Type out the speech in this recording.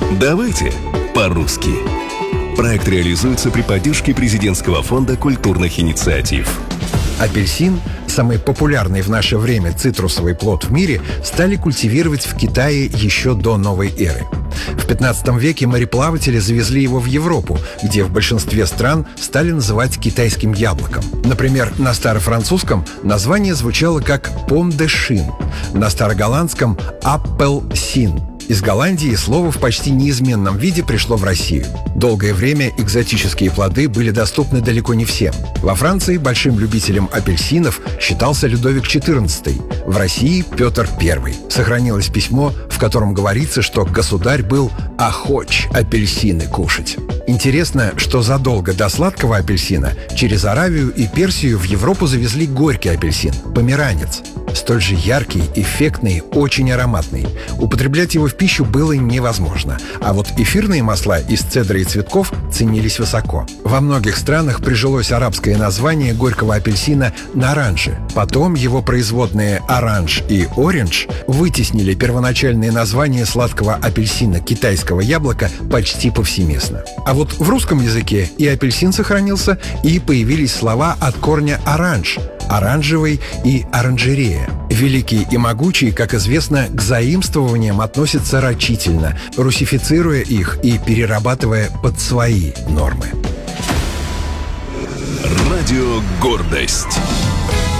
Давайте по-русски. Проект реализуется при поддержке Президентского фонда культурных инициатив. Апельсин, самый популярный в наше время цитрусовый плод в мире, стали культивировать в Китае еще до новой эры. В 15 веке мореплаватели завезли его в Европу, где в большинстве стран стали называть китайским яблоком. Например, на старофранцузском название звучало как «пом де шин», на староголландском «аппельсин». Из Голландии слово в почти неизменном виде пришло в Россию. Долгое время экзотические плоды были доступны далеко не всем. Во Франции большим любителем апельсинов считался Людовик XIV, в России — Петр I. Сохранилось письмо, в котором говорится, что государь был охоч апельсины кушать. Интересно, что задолго до сладкого апельсина через Аравию и Персию в Европу завезли горький апельсин – померанец. Столь же яркий, эффектный, очень ароматный. Употреблять его в пищу было невозможно. А вот эфирные масла из цедры и цветков ценились высоко. Во многих странах прижилось арабское название горького апельсина наранжи. Потом его производные оранж и ориндж вытеснили первоначальные названия сладкого апельсина китайского яблока почти повсеместно. А вот в русском языке и апельсин сохранился, и появились слова от корня оранж – оранжевый и оранжерея. Великий и могучий, как известно, к заимствованиям относятся рачительно, русифицируя их и перерабатывая под свои нормы. Радио «Гордость».